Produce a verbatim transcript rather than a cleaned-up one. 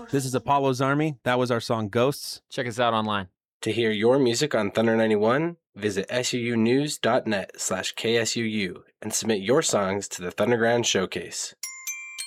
This is Apollo's Army. That was our song Ghosts. Check us out online. To hear your music on Thunder ninety-one, visit suunews.net slash KSUU and submit your songs to the Thunderground Showcase.